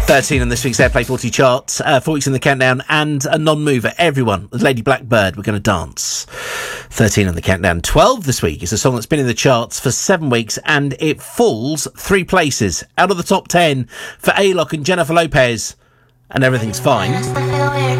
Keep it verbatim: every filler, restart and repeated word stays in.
thirteen on this week's Airplay forty chart, uh, four weeks in the countdown, and a non-mover. Everyone, with Lady Blackbird, We're Gonna Dance. thirteen on the countdown. twelve this week is a song that's been in the charts for seven weeks, and it falls three places out of the top ten for A-Lock and Jennifer Lopez, and Everything's Fine.